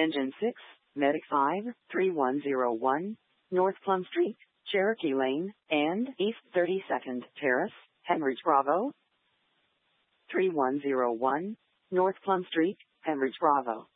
Engine 6, Medic 5, 3101, North Plum Street, Cherokee Lane, and East 32nd Terrace, Hemridge Bravo. 3101, North Plum Street, Hemridge Bravo.